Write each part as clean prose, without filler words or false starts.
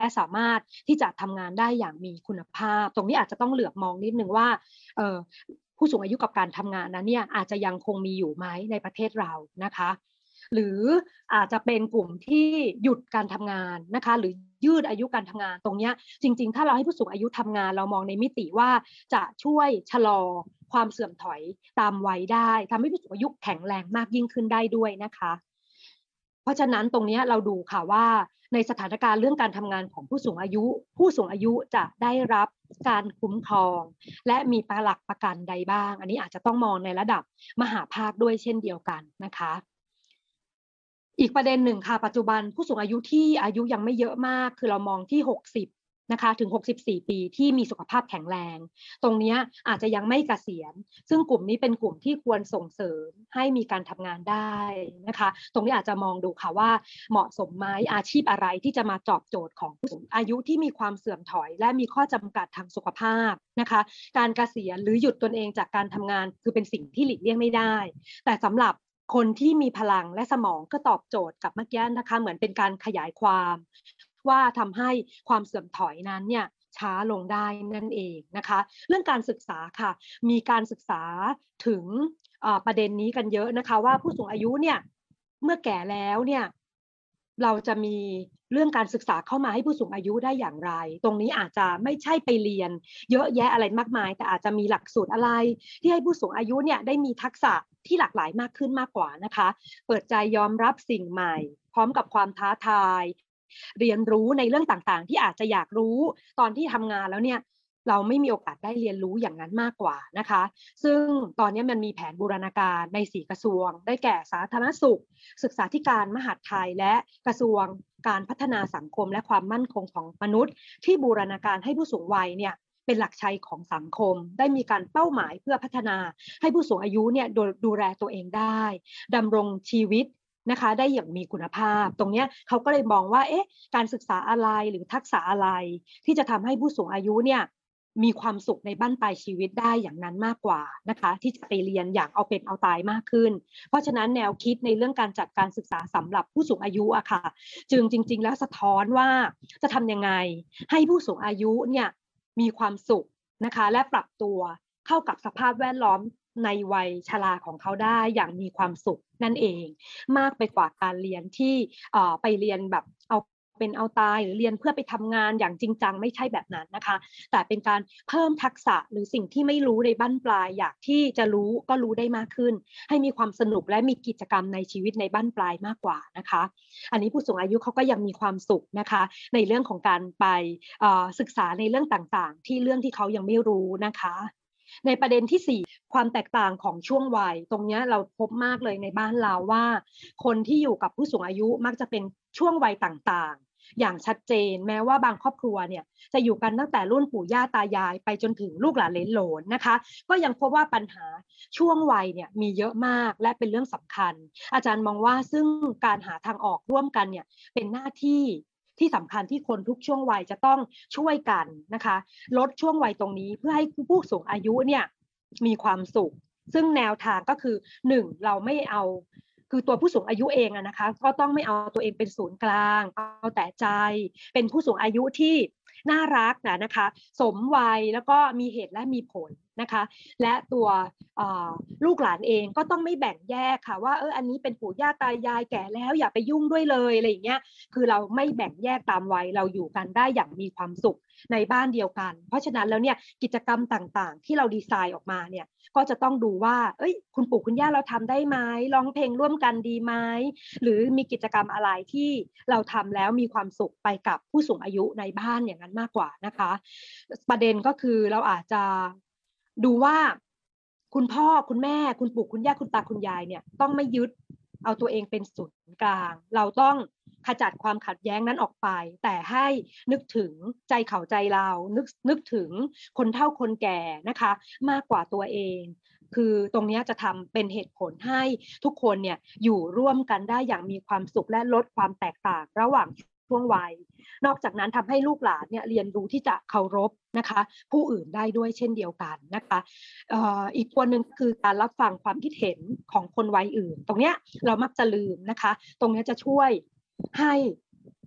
สามารถที่จะทำงานได้อย่างมีคุณภาพตรงนี้อาจจะต้องเหลือบมองนิดนึงว่าผู้สูงอายุกับการทำงานนั้นเนี่ยอาจจะยังคงมีอยู่ไหมในประเทศเรานะคะหรืออาจจะเป็นกลุ่มที่หยุดการทำงานนะคะหรือยืดอายุการทำงานตรงนี้จริงๆถ้าเราให้ผู้สูงอายุทำงานเรามองในมิติว่าจะช่วยชะลอความเสื่อมถอยตามวัยได้ทำให้ผู้สูงอายุแข็งแรงมากยิ่งขึ้นได้ด้วยนะคะเพราะฉะนั้นตรงนี้เราดูค่ะว่าในสถานการณ์เรื่องการทำงานของผู้สูงอายุผู้สูงอายุจะได้รับการคุ้มครองและมีหลักประกันใดบ้างอันนี้อาจจะต้องมองในระดับมหาภาคด้วยเช่นเดียวกันนะคะอีกประเด็นหนึ่งค่ะปัจจุบันผู้สูงอายุที่อายุยังไม่เยอะมากคือเรามองที่60นะคะถึง64ปีที่มีสุขภาพแข็งแรงตรงนี้อาจจะยังไม่เกษียณซึ่งกลุ่มนี้เป็นกลุ่มที่ควรส่งเสริมให้มีการทำงานได้นะคะตรงนี้อาจจะมองดูค่ะว่าเหมาะสมไหมอาชีพอะไรที่จะมาตอบโจทย์ของผู้สูงอายุที่มีความเสื่อมถอยและมีข้อจำกัดทางสุขภาพนะคะการเกษียณหรือหยุดตนเองจากการทำงานคือเป็นสิ่งที่หลีกเลี่ยงไม่ได้แต่สำหรับคนที่มีพลังและสมองก็ตอบโจทย์กับเมื่อกี้นะคะเหมือนเป็นการขยายความว่าทำให้ความเสื่อมถอยนั้นเนี่ยช้าลงได้นั่นเองนะคะเรื่องการศึกษาค่ะมีการศึกษาถึงประเด็นนี้กันเยอะนะคะว่าผู้สูงอายุเนี่ยเมื่อแก่แล้วเนี่ยเราจะมีเรื่องการศึกษาเข้ามาให้ผู้สูงอายุได้อย่างไรตรงนี้อาจจะไม่ใช่ไปเรียนเยอะแยะอะไรมากมายแต่อาจจะมีหลักสูตรอะไรที่ให้ผู้สูงอายุเนี่ยได้มีทักษะที่หลากหลายมากขึ้นมากกว่านะคะเปิดใจยอมรับสิ่งใหม่พร้อมกับความท้าทายเรียนรู้ในเรื่องต่างๆที่อาจจะอยากรู้ตอนที่ทำงานแล้วเนี่ยเราไม่มีโอกาสได้เรียนรู้อย่างนั้นมากกว่านะคะซึ่งตอนนี้มันมีแผนบูรณาการใน4กระทรวงได้แก่สาธารณสุขศึกษาธิการมหาดไทยและกระทรวงการพัฒนาสังคมและความมั่นคงของมนุษย์ที่บูรณาการให้ผู้สูงวัยเนี่ยเป็นหลักชัยของสังคมได้มีการเป้าหมายเพื่อพัฒนาให้ผู้สูงอายุเนี่ยดูแลตัวเองได้ดำรงชีวิตนะคะได้อย่างมีคุณภาพตรงนี้เขาก็เลยมองว่าการศึกษาอะไรหรือทักษะอะไรที่จะทำให้ผู้สูงอายุเนี่ยมีความสุขในบั้นปลายชีวิตได้อย่างนั้นมากกว่านะคะที่จะไปเรียนอย่างเอาเป็นเอาตายมากขึ้นเพราะฉะนั้นแนวคิดในเรื่องการจัดการศึกษาสำหรับผู้สูงอายุอะค่ะจึงจริงๆแล้วสะท้อนว่าจะทำยังไงให้ผู้สูงอายุเนี่ยมีความสุขนะคะและปรับตัวเข้ากับสภาพแวดล้อมในวัยชราของเขาได้อย่างมีความสุขนั่นเองมากไปกว่าการเรียนที่ไปเรียนแบบเอาเป็นเอาตายหรือเรียนเพื่อไปทำงานอย่างจริงจังไม่ใช่แบบนั้นนะคะแต่เป็นการเพิ่มทักษะหรือสิ่งที่ไม่รู้ในบั้นปลายอยากที่จะรู้ก็รู้ได้มากขึ้นให้มีความสนุกและมีกิจกรรมในชีวิตในบั้นปลายมากกว่านะคะอันนี้ผู้สูงอายุเขาก็ยังมีความสุขนะคะในเรื่องของการไปศึกษาในเรื่องต่างๆที่เรื่องที่เขายังไม่รู้นะคะในประเด็นที่4ความแตกต่างของช่วงวัยตรงนี้เราพบมากเลยในบ้านเราว่าคนที่อยู่กับผู้สูงอายุมักจะเป็นช่วงวัยต่างๆอย่างชัดเจนแม้ว่าบางครอบครัวเนี่ยจะอยู่กันตั้งแต่รุ่นปู่ย่าตายายไปจนถึงลูกหลานเหลนโหลนนะคะก็ยังพบว่าปัญหาช่วงวัยเนี่ยมีเยอะมากและเป็นเรื่องสำคัญอาจารย์มองว่าซึ่งการหาทางออกร่วมกันเนี่ยเป็นหน้าที่ที่สำคัญที่คนทุกช่วงวัยจะต้องช่วยกันนะคะลดช่วงวัยตรงนี้เพื่อให้ผู้สูงอายุเนี่ยมีความสุขซึ่งแนวทางก็คือ1เราไม่เอาคือตัวผู้สูงอายุเองนะคะก็ต้องไม่เอาตัวเองเป็นศูนย์กลางเอาแต่ใจเป็นผู้สูงอายุที่น่ารักนะคะสมวัยแล้วก็มีเหตุและมีผลนะคะและตัวลูกหลานเองก็ต้องไม่แบ่งแยกค่ะว่าอันนี้เป็นปู่ย่าตายายแก่แล้วอย่าไปยุ่งด้วยเลยอะไรอย่างเงี้ยคือเราไม่แบ่งแยกตามวัยเราอยู่กันได้อย่างมีความสุขในบ้านเดียวกันเพราะฉะนั้นแล้วเนี่ยกิจกรรมต่างๆที่เราดีไซน์ออกมาเนี่ยก็จะต้องดูว่าคุณปู่คุณย่าเราทำได้ไหมร้องเพลงร่วมกันดีไหมหรือมีกิจกรรมอะไรที่เราทำแล้วมีความสุขไปกับผู้สูงอายุในบ้านอย่างนั้นมากกว่านะคะประเด็นก็คือเราอาจจะดูว่าคุณพ่อคุณแม่คุณปู่คุณย่าคุณตาคุณยายเนี่ยต้องไม่ยึดเอาตัวเองเป็นศูนย์กลางเราต้องขจัดความขัดแย้งนั้นออกไปแต่ให้นึกถึงใจเขาใจเรานึกถึงคนเฒ่าคนแก่นะคะมากกว่าตัวเองคือตรงนี้จะทำเป็นเหตุผลให้ทุกคนเนี่ยอยู่ร่วมกันได้อย่างมีความสุขและลดความแตกต่างระหว่างช่วงวัยนอกจากนั้นทำให้ลูกหลานเนี่ยเรียนรู้ที่จะเคารพนะคะผู้อื่นได้ด้วยเช่นเดียวกันนะคะอีกตัวหนึ่งคือการรับฟังความคิดเห็นของคนวัยอื่นตรงเนี้ยเรามักจะลืมนะคะตรงนี้จะช่วยให้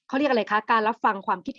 เขาเรียกอะไรคะการรับฟังความคิด